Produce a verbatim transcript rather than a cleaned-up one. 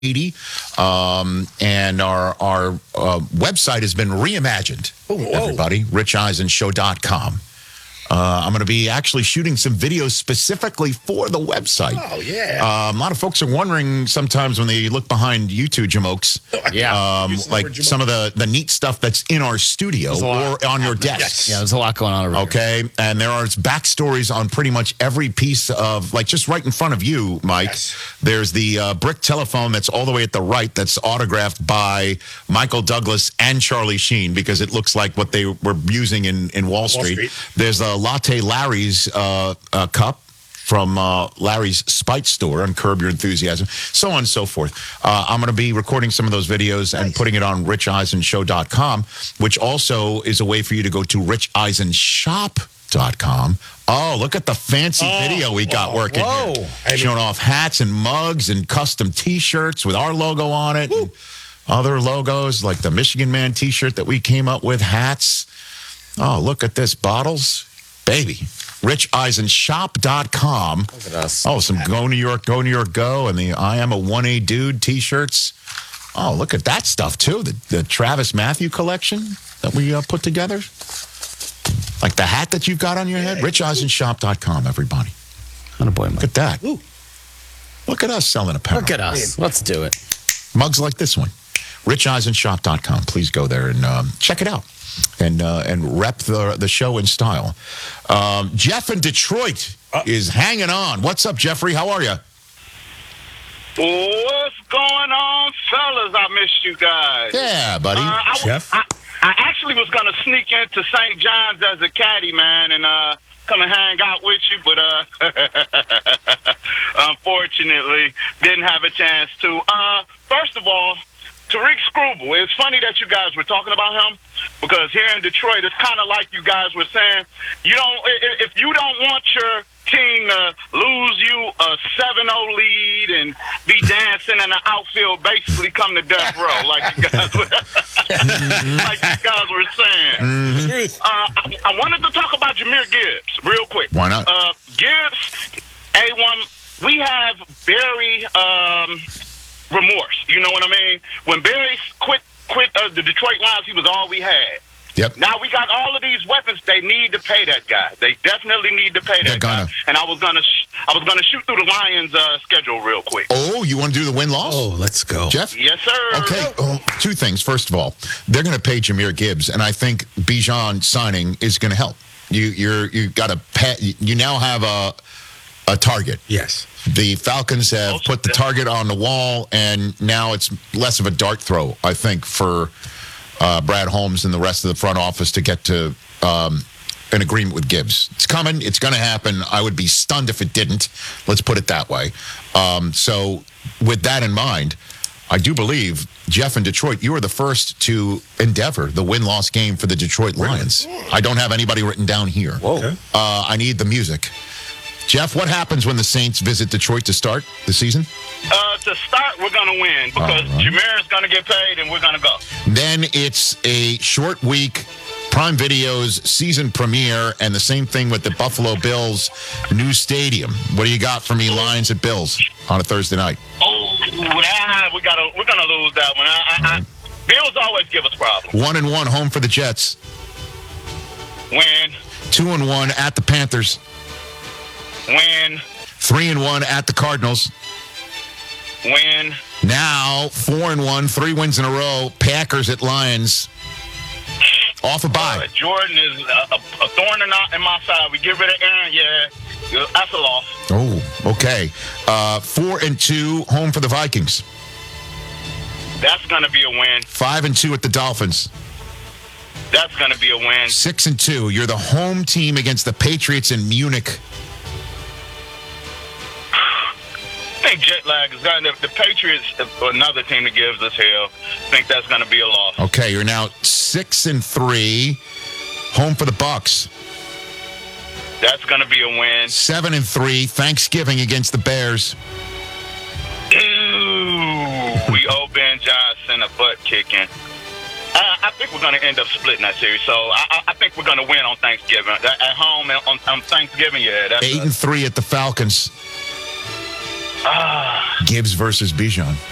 eighty, um, and our our uh, website has been reimagined. Ooh, everybody, rich eisen show dot com. Uh, I'm going to be actually shooting some videos specifically for the website. Oh, yeah. Uh, a lot of folks are wondering sometimes when they look behind you two jamokes, Yeah. um, like some of the, the neat stuff that's in our studio or on your desk. Yes. Yeah, there's a lot going on over Okay, and there are backstories on pretty much every piece of, like just right in front of you, Mike. Yes. There's the uh, brick telephone that's all the way at the right that's autographed by Michael Douglas and Charlie Sheen because it looks like what they were using in, in Wall Street. Street. There's a Latte Larry's uh, uh, cup from uh, Larry's Spite Store on Curb Your Enthusiasm, so on and so forth. Uh, I'm going to be recording some of those videos and putting it on rich eisen show dot com, which also is a way for you to go to rich eisen shop dot com. Oh, look at the fancy Oh, video we got whoa, working whoa. here. I mean- Showing off hats and mugs and custom T-shirts with our logo on it. And other logos like the Michigan Man T-shirt that we came up with, hats. Oh, look at this. Bottles. Baby. rich eisen shop dot com. Look at us. Oh, some Go New York, Go New York, Go, and the I Am a one A Dude T-shirts. Oh, look at that stuff, too. The, the Travis Matthew collection that we uh, put together. Like the hat that you've got on your head. rich eisen shop dot com, everybody. Attaboy, Mike. Look at that. Ooh. Look at us selling apparel. Look at us. Let's do it. Mugs like this one. rich eisen shop dot com. Please go there and um, check it out. And uh, and rep the the show in style. Um, Jeff in Detroit Uh, is hanging on. What's up, Jeffrey? How are you? What's going on, fellas? I missed you guys. Yeah, buddy. Uh, I, Jeff? I, I actually was going to sneak into Saint John's as a caddy, man, and uh, come and hang out with you, but uh, unfortunately, didn't have a chance to. Uh, first of all, Tariq Scrubble, it's funny that you guys were talking about him because here in Detroit, it's kind of like you guys were saying, you don't, if you don't want your team to lose you a seven oh lead and be dancing in the outfield, basically come to death row, like you guys were, like you guys were saying. Truth. Uh, I, I wanted to talk about Jahmyr Gibbs real quick. Why not? Uh, Gibbs, A one, we have very um, remorse. You know what I mean? When Barry quit quit uh, the Detroit Lions, he was all we had. Yep. Now we got all of these weapons. They need to pay that guy. They definitely need to pay They're that guy. gonna. And I was gonna, sh- I was gonna shoot through the Lions' uh, schedule real quick. Oh, you want to do the win-loss? Oh, let's go. Jeff? Yes, sir. Okay, oh, two things. First of all, they're going to pay Jahmyr Gibbs, and I think Bijan signing is going to help. You you're you got a pet. You now have a a target. Yes. The Falcons have put the target on the wall, and now it's less of a dart throw, I think, for uh, Brad Holmes and the rest of the front office to get to um, an agreement with Gibbs. It's coming. It's going to happen. I would be stunned if it didn't. Let's put it that way. Um, so with that in mind, I do believe, Jeff in Detroit, you were the first to endeavor the win-loss game for the Detroit Lions. I don't have anybody written down here. Whoa. Okay. Uh, I need the music. Jeff, what happens when the Saints visit Detroit to start the season? Uh, to start, we're gonna win because All right. Jahmyr is gonna get paid, and we're gonna go. Then it's a short week, Prime Video's season premiere, and the same thing with the Buffalo Bills' new stadium. What do you got for me, Lions at Bills, on a Thursday night? Oh, nah, we gotta, we're gonna lose that one. I, I, I, Bills always give us problems. One and one home for the Jets. Win, Two and one at the Panthers. win, Three and one at the Cardinals. win. Now four and one, three wins in a row. Packers at Lions. Off a bye. Uh, Jordan is a, a, a thorn in, our, in my side. We get rid of Aaron, yeah, that's a loss. Oh, okay. Uh, four and two, home for the Vikings. That's gonna be a win. Five and two at the Dolphins. That's gonna be a win. Six and two. You're the home team against the Patriots in Munich. I think jet lag is gonna. The Patriots, another team that gives us hell. I think that's gonna be a loss. Okay, you're now six and three, home for the Bucks. That's gonna be a win. Seven and three, Thanksgiving against the Bears. Ooh, we owe Ben Johnson a butt kicking. I, I think we're going to end up splitting that series. So I, I think we're going to win on Thanksgiving. At home and on, on Thanksgiving, yeah. That's Eight and three at the Falcons. Ah. Gibbs versus Bijan.